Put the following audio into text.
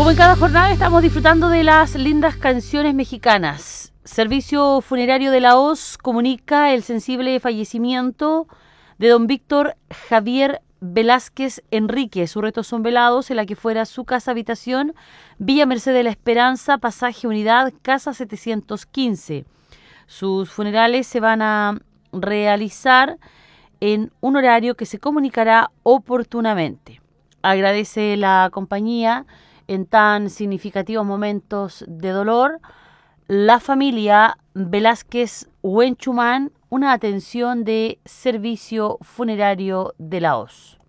Como en cada jornada estamos disfrutando de las lindas canciones mexicanas. Servicio Funerario de la Hoz comunica el sensible fallecimiento de don Víctor Javier Velázquez Enrique. Sus restos son velados en la que fuera su casa habitación, Villa Merced de la Esperanza, Pasaje Unidad, casa 715. Sus funerales se van a realizar en un horario que se comunicará oportunamente. Agradece la compañía en tan significativos momentos de dolor. La familia Velázquez Huenchumán, una atención de Servicio Funerario de la Hoz.